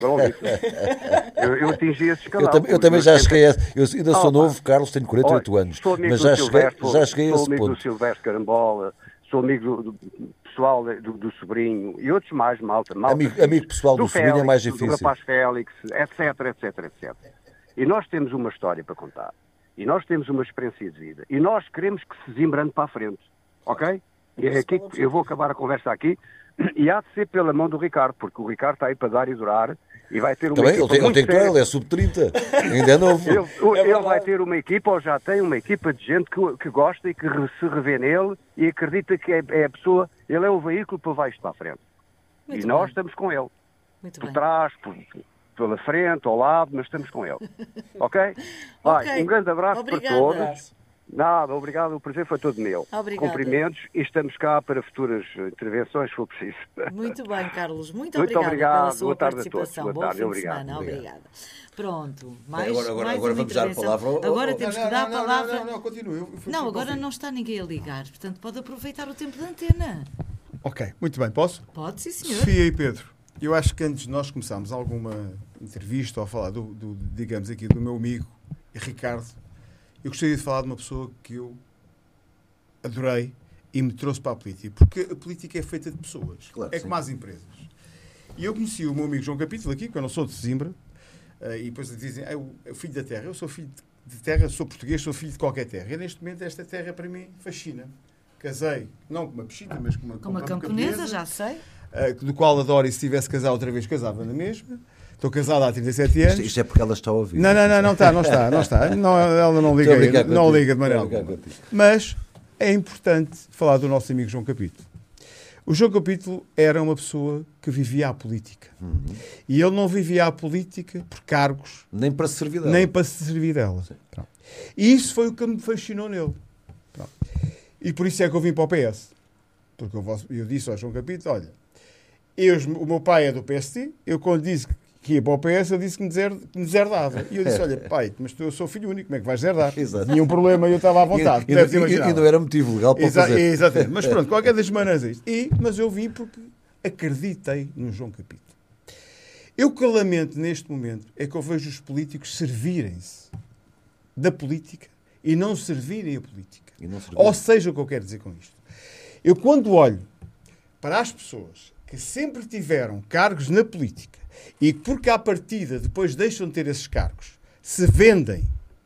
Eu atingi esse escalão. Eu também já cheguei a... Eu ainda sou novo, Carlos, tenho 48 anos. Mas já cheguei a esse ponto. Sou amigo do Silvestre Carambola, sou amigo do pessoal do sobrinho e outros mais, malta. Amigo pessoal do sobrinho é mais difícil. Do rapaz Félix, etc. E nós temos uma história para contar. E nós temos uma experiência de vida. E nós queremos que se zimbrando para a frente. Ok? E é aqui que eu vou acabar a conversa aqui. E há de ser pela mão do Ricardo, porque o Ricardo está aí para dar e durar. E vai ter uma também, equipa ele tem que ter, ele é sub-30. Ainda é novo. Ele vai ter uma equipa, ou já tem uma equipa de gente que gosta e que se revê nele e acredita que é a pessoa, ele é o veículo para levar isto para a frente. Muito e nós estamos com ele. Muito por bem. Trás, pela frente, ao lado, mas estamos com ele. Ok? Vai, um grande abraço para todos. Nada, obrigado, o prazer foi todo meu. Obrigada. Cumprimentos e estamos cá para futuras intervenções, se for preciso. Muito bem, Carlos. Muito obrigado pela sua boa tarde participação. A todos. Boa tarde, Bom fim de semana. Obrigada. Pronto. Agora vamos dar a palavra ao... Agora temos que dar a palavra... Não, continue. Não, agora não está ninguém a ligar. Portanto, pode aproveitar o tempo de antena. Ok, muito bem. Posso? Pode, sim, senhor. Sofia e Pedro, eu acho que antes de nós começarmos alguma entrevista ou falar, digamos aqui, do meu amigo Ricardo, eu gostaria de falar de uma pessoa que eu adorei e me trouxe para a política. Porque a política é feita de pessoas. Claro, como as empresas. E eu conheci o meu amigo João Capítulo aqui, que eu não sou de Sesimbra, e depois dizem, é filho da terra. Eu sou filho de terra, sou português, sou filho de qualquer terra. E neste momento esta terra para mim fascina. Casei, não com uma pechita, mas com uma camponesa, já sei. Do qual adoro, e se tivesse casado outra vez casava na mesma. Estou casado há 37 anos. Isto é porque ela está a ouvir. Não está. Não, ela não liga de maneira alguma. Mas é importante falar do nosso amigo João Capítulo. O João Capítulo era uma pessoa que vivia a política. E ele não vivia a política por cargos. Nem para se servir dela. E isso foi o que me fascinou nele. Pronto. E por isso é que eu vim para o PS. Porque eu disse ao João Capítulo, olha, o meu pai é do PST, eu quando disse que ia para o PS, ele disse que me deserdava. E eu disse, olha, pai, mas eu sou filho único, como é que vais deserdar? Nenhum problema, eu estava à vontade. E não era motivo legal para fazer. Exatamente. Mas pronto, qualquer das maneiras é isto. Mas eu vim porque acreditei no João Capítulo. Eu que lamento neste momento é que eu vejo os políticos servirem-se da política e não servirem a política. Ou seja, o que eu quero dizer com isto. Eu quando olho para as pessoas que sempre tiveram cargos na política e que, porque à partida, depois deixam de ter esses cargos, se vendem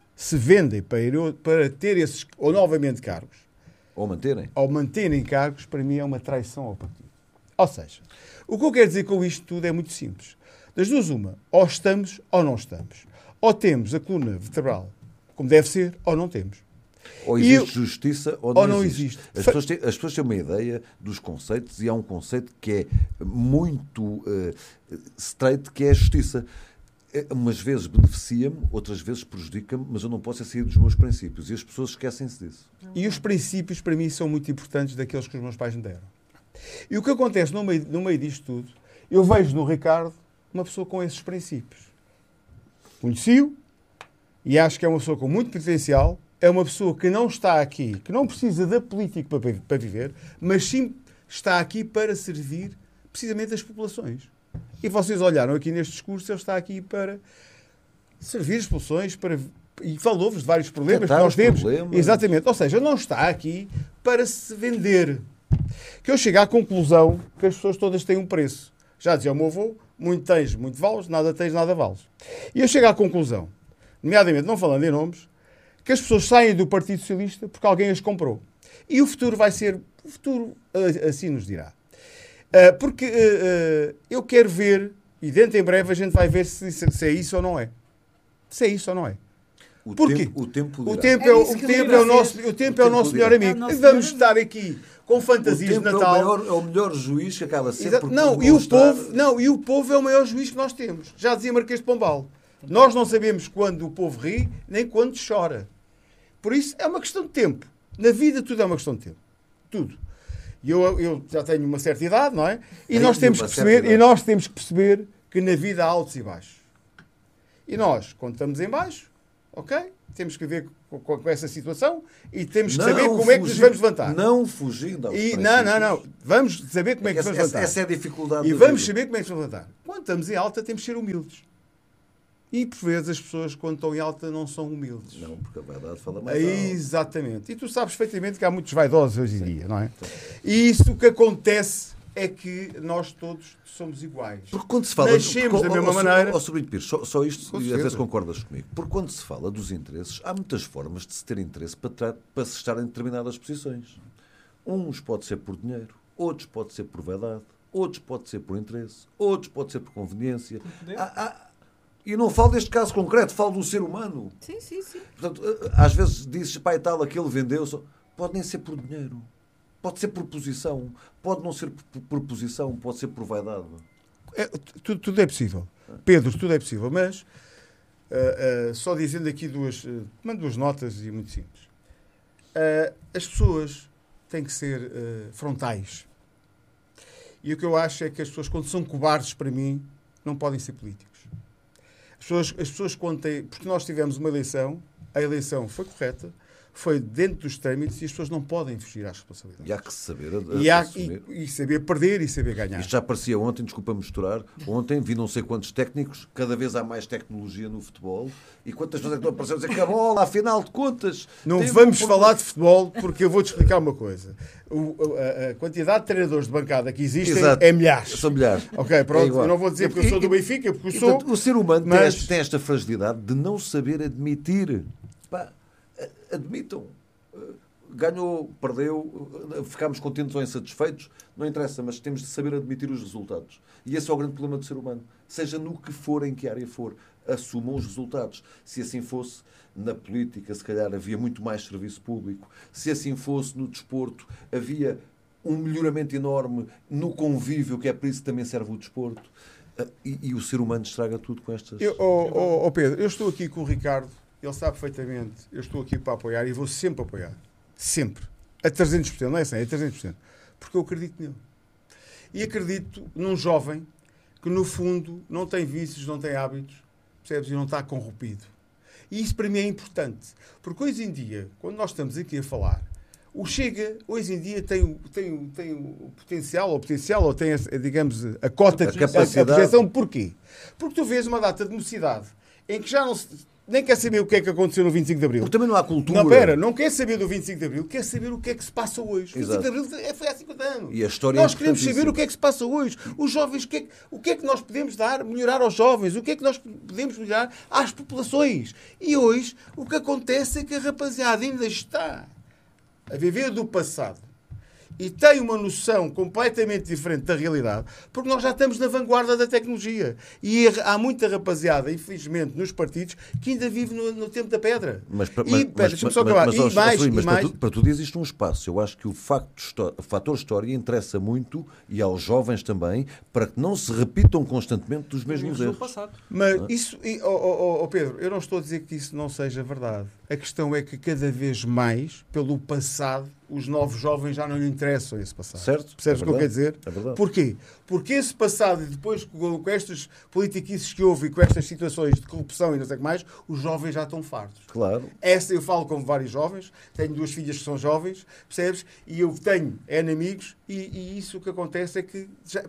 para ter esses, ou novamente, cargos. Ou manterem cargos, para mim é uma traição ao partido. Ou seja, o que eu quero dizer com isto tudo é muito simples. Das duas, uma, ou estamos ou não estamos. Ou temos a coluna vertebral como deve ser, ou não temos. Ou existe justiça ou não existe. As pessoas têm uma ideia dos conceitos e há um conceito que é muito straight, que é a justiça. Umas vezes beneficia-me, outras vezes prejudica-me, mas eu não posso sair dos meus princípios. E as pessoas esquecem-se disso. E os princípios, para mim, são muito importantes daqueles que os meus pais me deram. E o que acontece no meio disto tudo, eu vejo no Ricardo uma pessoa com esses princípios. Conheci-o e acho que é uma pessoa com muito potencial. É uma pessoa que não está aqui, que não precisa da política para viver, mas sim está aqui para servir precisamente as populações. E vocês olharam aqui neste discurso, ele está aqui para servir as populações, e falou-vos de vários problemas que nós temos. Exatamente. Ou seja, não está aqui para se vender. Que eu chego à conclusão que as pessoas todas têm um preço. Já dizia o meu avô, muito tens, muito vales, nada tens, nada vales. E eu chego à conclusão, nomeadamente, não falando em nomes, que as pessoas saem do Partido Socialista porque alguém as comprou. E o futuro vai ser... O futuro assim nos dirá. Porque eu quero ver, e dentro em breve a gente vai ver se é isso ou não é. Se é isso ou não é. Porquê? O tempo é o nosso melhor amigo. Vamos estar aqui com fantasias de Natal. É o melhor juiz que acaba sempre e o povo é o maior juiz que nós temos. Já dizia Marquês de Pombal. Nós não sabemos quando o povo ri, nem quando chora. Por isso, é uma questão de tempo. Na vida, tudo é uma questão de tempo. Tudo. E eu já tenho uma certa idade, não é? E nós temos que perceber que na vida há altos e baixos. E nós, quando estamos em baixo, Ok? Temos que ver com essa situação e temos que saber como é que nos vamos levantar. Não fugindo aos princípios. Não. Vamos saber como é que nos vamos levantar. Essa é a dificuldade. E vamos saber como é que nos vamos levantar. Quando estamos em alta, temos que ser humildes. E, por vezes, as pessoas, quando estão em alta, não são humildes. Não, porque a vaidade fala mais alto. Exatamente. E tu sabes perfeitamente que há muitos vaidosos hoje em dia, não é? E isso o que acontece é que nós todos somos iguais. Porque quando se fala... Nascemos da mesma maneira... Sobrinho Pires, só isto, e às vezes concordas comigo. Porque quando se fala dos interesses, há muitas formas de se ter interesse para se estar em determinadas posições. Uns pode ser por dinheiro, outros pode ser por vaidade, outros pode ser por interesse, outros pode ser por conveniência. E não falo deste caso concreto, falo do ser humano. Sim. Portanto, às vezes dizes, pai, tal, aquele vendeu, pode nem ser por dinheiro. Pode ser por posição, pode não ser por posição, pode ser por vaidade. Tudo é possível. Pedro, tudo é possível. Mas, só dizendo aqui duas notas e muito simples. As pessoas têm que ser frontais. E o que eu acho é que as pessoas, quando são cobardes, para mim, não podem ser políticos. As pessoas quando têm... Porque nós tivemos uma eleição, a eleição foi correta, foi dentro dos trâmites e as pessoas não podem fugir às responsabilidades. E há que saber e saber perder e saber ganhar. Isto já aparecia ontem, desculpa misturar, ontem vi não sei quantos técnicos, cada vez há mais tecnologia no futebol, e quantas pessoas é que estão a aparecer a dizer que a bola, afinal de contas... Não vamos falar de futebol, porque eu vou-te explicar uma coisa. A quantidade de treinadores de bancada que existem é milhares. São milhares. Ok, pronto, eu não vou dizer porque eu sou do Benfica, porque eu sou... O ser humano tem esta fragilidade de não saber admitir... Admitam. Ganhou, perdeu, ficámos contentes ou insatisfeitos, não interessa, mas temos de saber admitir os resultados. E esse é o grande problema do ser humano. Seja no que for, em que área for, assumam os resultados. Se assim fosse na política, se calhar havia muito mais serviço público. Se assim fosse no desporto, havia um melhoramento enorme no convívio, que é para isso que também serve o desporto. E o ser humano estraga tudo com estas... Pedro, eu estou aqui com o Ricardo. Ele sabe perfeitamente, eu estou aqui para apoiar e vou sempre apoiar. Sempre. A 300%, não é assim, é 300%. Porque eu acredito nele. E acredito num jovem que, no fundo, não tem vícios, não tem hábitos, percebes? E não está corrompido. E isso para mim é importante. Porque hoje em dia, quando nós estamos aqui a falar, o Chega, hoje em dia, tem o potencial, ou tem, digamos, a cota de projeção. Porquê? Porque tu vês uma data de mocidade em que já não se... Nem quer saber o que é que aconteceu no 25 de Abril. Porque também não há cultura. Não quer saber do 25 de Abril, quer saber o que é que se passa hoje. Exato. O 25 de Abril foi há 50 anos. E a história nós queremos saber o que é que se passa hoje. Os jovens, o que é que nós podemos melhorar aos jovens? O que é que nós podemos melhorar às populações? E hoje, o que acontece é que a rapaziada ainda está a viver do passado. E tem uma noção completamente diferente da realidade, porque nós já estamos na vanguarda da tecnologia. E há muita rapaziada, infelizmente, nos partidos, que ainda vive no tempo da pedra. Deixa-me só acabar. Para tudo existe um espaço. Eu acho que o fator história interessa muito, e aos jovens também, para que não se repitam constantemente dos mesmos erros. Mas isso, Pedro, eu não estou a dizer que isso não seja verdade. A questão é que cada vez mais, pelo passado, os novos jovens já não lhe interessam esse passado. Certo. Percebes o que eu quero dizer? É verdade. Porquê? Porque esse passado, e depois com estas politiquices que houve e com estas situações de corrupção e não sei o que mais, os jovens já estão fartos. Claro. Eu falo com vários jovens, tenho 2 filhas que são jovens, percebes? E eu tenho amigos, e isso o que acontece é que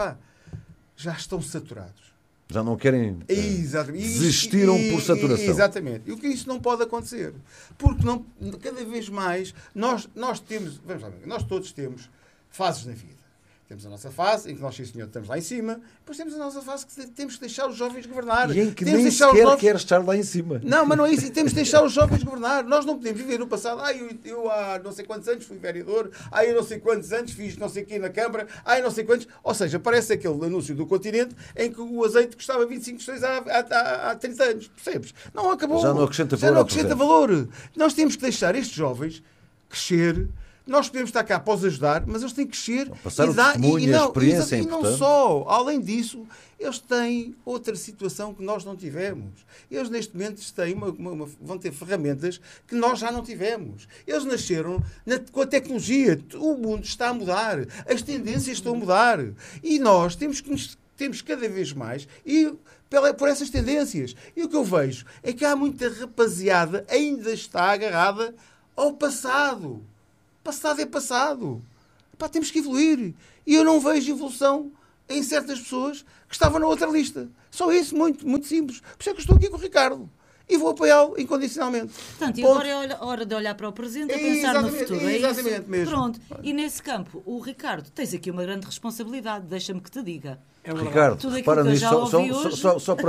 já estão saturados. Já não querem... Desistiram por saturação. Exatamente. E o que isso não pode acontecer. Porque cada vez mais nós temos... Vamos lá, nós todos temos fases na vida. Temos a nossa fase em que nós, sim senhor, estamos lá em cima. Depois temos a nossa fase que temos que deixar os jovens governar. E em que nem sequer quer estar lá em cima. Não, mas não é isso. E temos que deixar os jovens governar. Nós não podemos viver no passado. Eu há não sei quantos anos fui vereador. Eu não sei quantos anos fiz não sei o quê na Câmara. Não sei quantos... Ou seja, parece aquele anúncio do Continente em que o azeite custava 25 questões há 30 anos. Percebes? Não, acabou. Já não acrescenta valor. Nós temos que deixar estes jovens crescer. Nós podemos estar cá para os ajudar, mas eles têm que crescer. Passar o testemunho, a experiência é importante. E não só. Além disso, eles têm outra situação que nós não tivemos. Eles, neste momento, vão ter ferramentas que nós já não tivemos. Eles nasceram com a tecnologia. O mundo está a mudar. As tendências estão a mudar. E nós temos cada vez mais... E por essas tendências. E o que eu vejo é que há muita rapaziada ainda está agarrada ao passado. Passado é passado. Pá, temos que evoluir. E eu não vejo evolução em certas pessoas que estavam na outra lista. Só isso, muito, muito simples. Por isso é que eu estou aqui com o Ricardo. E vou apoiá-lo incondicionalmente. Portanto, e agora é hora de olhar para o presente e pensar no futuro. É exatamente isso? mesmo. Pronto. E nesse campo, o Ricardo, tens aqui uma grande responsabilidade. Deixa-me que te diga. Ricardo, tudo repara aquilo que eu nisso, já ouvi hoje... só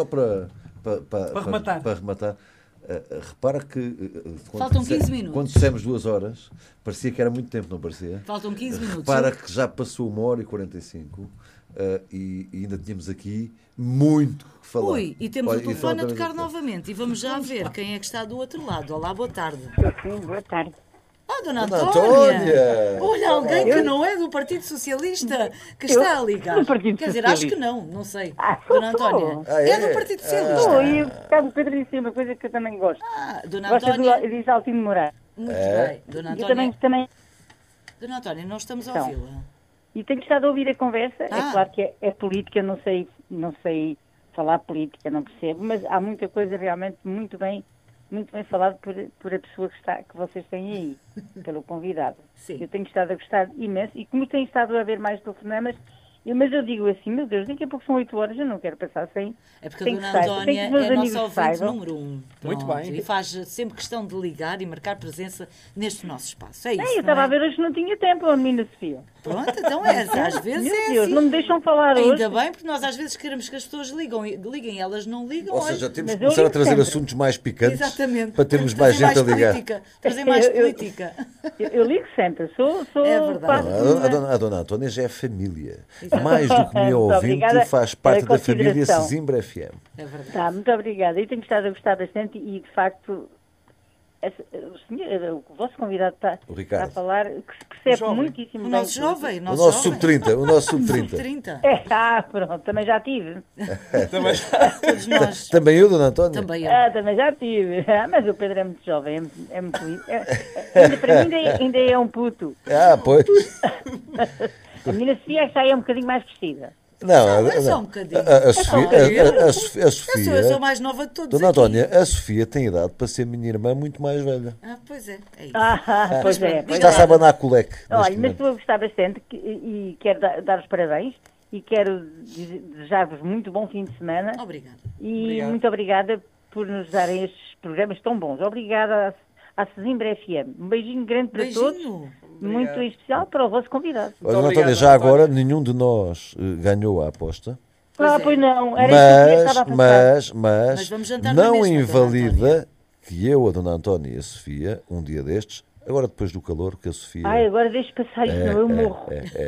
para rematar. Repara que faltam 15 minutos. Quando dissemos 2 horas, parecia que era muito tempo, não parecia? Faltam 15 minutos. Repara que já passou 1h45 e ainda tínhamos aqui muito que falar. Ui, e temos o telefone a tocar novamente. E vamos já ver quem é que está do outro lado. Olá, boa tarde. Sim, boa tarde. Ah, Dona Antónia! Olha, alguém que não é do Partido Socialista que está a ligar. Do Partido Quer dizer, Socialista. acho que não sei. sou. Dona Antónia, é do Partido Socialista. E o caso Pedro disse uma coisa que eu também gosto. Dona Gosta Antónia, de Altino Moraes. muito bem. Dona Eu Antónia, também. Dona Antónia, nós estamos a Então. ouvi-la. E tenho estado a ouvir a conversa. É claro que é política, não sei falar política, não percebo, mas há muita coisa realmente muito bem falado por a pessoa que vocês têm aí, pelo convidado. Sim. Eu tenho estado a gostar imenso e como tenho estado a ver mais telefonemas, mas eu digo assim, meu Deus, daqui a pouco são 8 horas, eu não quero passar sem. É porque a Dona Antónia é a nossa ouvinte número 1. Muito bem. E faz sempre questão de ligar e marcar presença neste nosso espaço. É isso. Eu estava a ver hoje que não tinha tempo, a menina Sofia. Pronto, então às vezes Meu é Deus, assim. não me deixam falar hoje. Ainda bem, porque nós às vezes queremos que as pessoas liguem, elas não ligam. Ou seja, temos que Mas eu começar a ligo trazer sempre. assuntos mais picantes Exatamente. para termos mais gente a ligar. Trazer mais Eu- política. Eu ligo sempre, sou É verdade. quase A dona Antónia já é família. Mais do que minha Muito ouvinte, obrigada faz parte pela da família consideração. Sesimbra FM. É verdade. Tá, muito obrigada. Eu tenho estado a gostar bastante e, de facto, o vosso convidado está O Ricardo. a falar que se percebe Jovem. muitíssimo O bem. nosso jovem. O nosso sub-30. O nosso sub-30. Sub-30. Pronto, também já tive. Todos nós. Também eu, dona Antónia? Também eu. Também já tive. Mas o Pedro é muito jovem, é muito lindo. Para mim ainda é um puto. Pois. A menina Sofia está aí um bocadinho mais vestida. Não, É só um bocadinho. a Sofia, Eu sou a mais nova de todos. Dona aqui. Antónia, a Sofia tem idade para ser minha irmã muito mais velha. Pois é isso. Pois é. Pois Está-se é. a abanar com o leque. neste Olha, mas momento. estou a gostar bastante e quero dar os parabéns e quero desejar-vos muito bom fim de semana. Obrigada. E muito obrigada por nos darem estes programas tão bons. Obrigada à Sesimbra FM. Um beijinho grande para todos. Beijinho. Muito em especial para o vosso convidado. Olha, Dona obrigado, Antónia, já Antónia. agora nenhum de nós ganhou a aposta. Pois não. Era isso que eu estava a pensar. Mas vamos jantar na não mesma, Dona invalida que eu, a Dona Antónia e a Sofia, um dia destes, agora depois do calor, que a Sofia... Agora deixe passar isso, eu morro.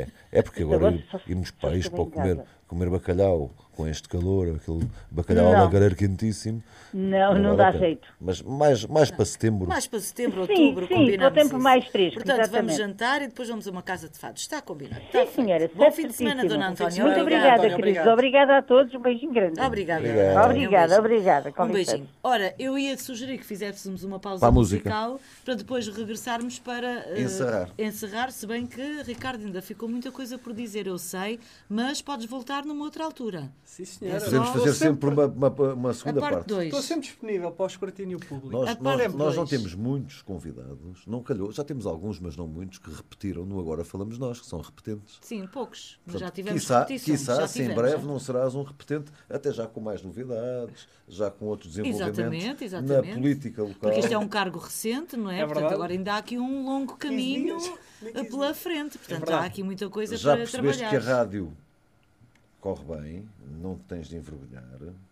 É porque agora Agora só- irmos só para isto estou para em casa. comer bacalhau com este calor, aquele bacalhau Não. alagareiro quentíssimo. Não vale dá a pena. jeito. Mas mais para setembro. Mais para setembro, Sim, outubro, sim, combinamos para o tempo isso. mais fresco, Portanto, exatamente. vamos jantar e depois vamos a uma casa de fados. Está combinado. Sim, senhora. Bom fim de semana, certíssimo. Dona Antónia. Muito obrigada, Antónia, queridos. obrigado. Obrigada a todos. Um beijinho grande. Obrigada. Obrigada. Com Um licença. beijinho. Ora, eu ia sugerir que fizéssemos uma pausa Para a música. musical para depois regressarmos para encerrar, se bem que, Ricardo, ainda ficou muita coisa por dizer, eu sei, mas podes voltar numa outra altura. Sim, senhora. Podemos Só- fazer sempre uma A segunda parte parte. 2. Estou sempre disponível para o escrutínio público. Nós, A parte nós não dois. temos muitos convidados, não calhou, já temos alguns, mas não muitos, que repetiram no Agora Falamos Nós, que são repetentes. Sim, poucos. Mas Portanto, já tivemos quiçá, repetições. quiçá, já se em tivemos, breve já. não serás um repetente, até já com mais novidades, já com outros desenvolvimentos Exatamente. na política local. Porque isto é um cargo recente, não é? Portanto, verdade. agora ainda há aqui um longo caminho 15 dias. pela frente. Portanto, há verdade. aqui muita coisa Já para percebeste trabalhar. que a rádio corre bem, não te tens de envergonhar.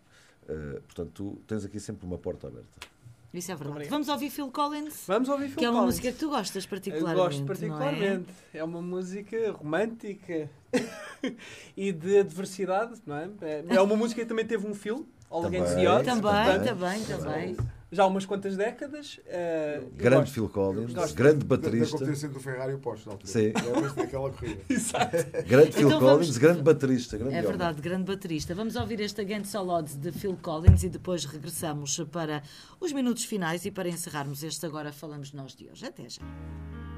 Portanto, tu tens aqui sempre uma porta aberta. Isso é verdade. Obrigado. Vamos ouvir Phil Collins, Vamos ouvir Phil que é uma Collins. música que tu gostas Eu particularmente. gosto particularmente. É uma música romântica e de adversidade, não é? É uma música que também teve um filme, All Também. Against the Odds. Também, portanto, também. Já há umas quantas décadas. Grande gosto. Phil Collins, Gosto. grande Da baterista. competência entre o Ferrari e o Porsche, na altura. Sim. Lembras-te daquela corrida? Grande Phil Então Collins, vamos- grande baterista. Grande É homem. verdade, grande baterista. Vamos ouvir este Against All Odds de Phil Collins e depois regressamos para os minutos finais e para encerrarmos este Agora Falamos Nós de hoje. Até já.